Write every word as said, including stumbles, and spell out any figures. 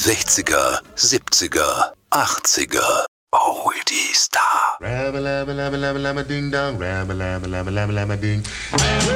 sechziger, siebziger, achtziger. Oldies da. Rabba, labba, labba, labba, labba, ding dong. Rabba, labba, labba, labba, labba, ding.